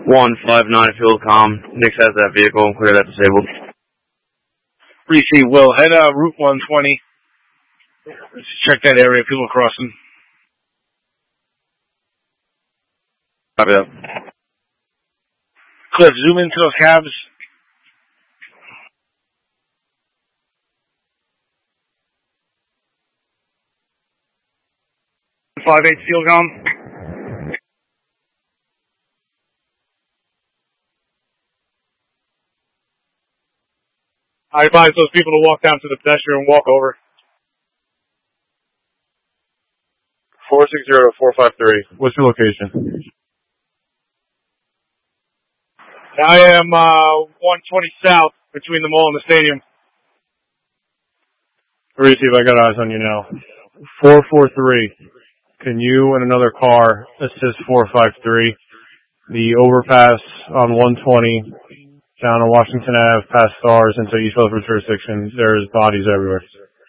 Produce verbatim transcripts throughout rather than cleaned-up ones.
one five nine fuel com. Nick has that vehicle. Clear that disabled. Receive, Will. Head uh, Route one twenty. Let's check that area. People crossing. Copy that. Cliff, zoom into those cabs. five eight field com. I advise those people to walk down to the pedestrian and walk over. four six zero four five three. What's your location? I am uh, one twenty south between the mall and the stadium. Receive, I got eyes on you now. four four three. Can you and another car assist four five three? The overpass on one twenty down on Washington Avenue, past Stars into East Rutherford jurisdiction. There's bodies everywhere.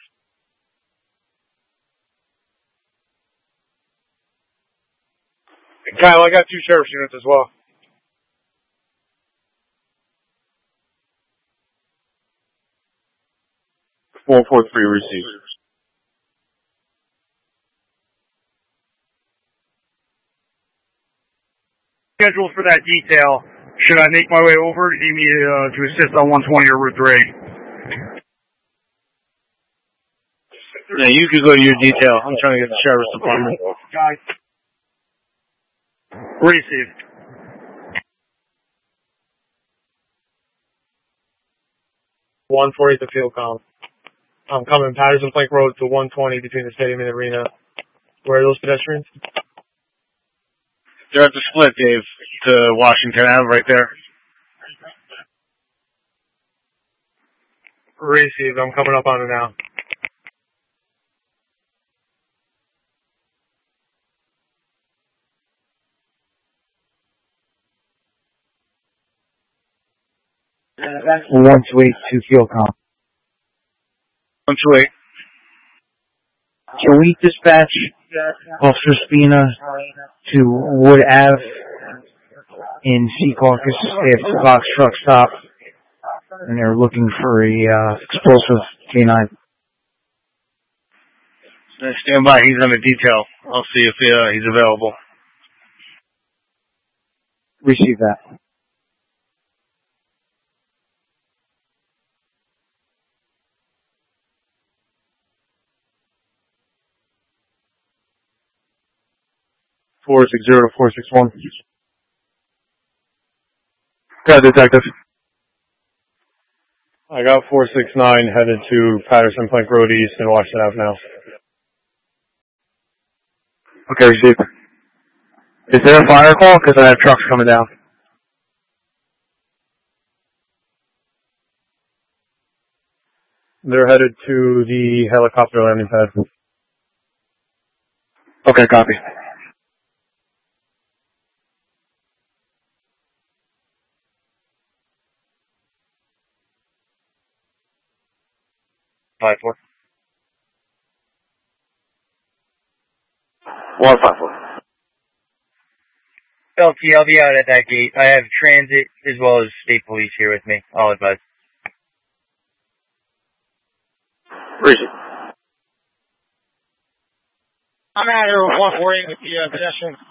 Kyle, I got two sheriff's units as well. four four three received. Scheduled for that detail. Should I make my way over? Do you need me uh, to assist on one twenty or Route three? Yeah, you could go to your detail. I'm trying to get the sheriff's department. Guys. Receive. one forty to field com. I'm coming Patterson Plank Road to one twenty between the stadium and the arena. Where are those pedestrians? They're at the split, Dave, to Washington Avenue right there. Received. I'm coming up on it now. one two eight to field com. one two eight. Can we dispatch Officer Spina to Wood Ave in Secaucus if the box truck stopped and they're looking for a uh, explosive K nine? Stand by. He's on the detail. I'll see if uh, he's available. Receive that. four six zero to four six one. Yeah, detective. I got four six nine headed to Patterson Plank Road East and Washington Avenue now. Okay, received. Is there a fire call? Because I have trucks coming down. They're headed to the helicopter landing pad. Okay, copy. Five four. One five four. L T, I'll be out at that gate. I have transit as well as state police here with me. I'll advise. Reason. I'm out here with one forty with the uh, pedestrian.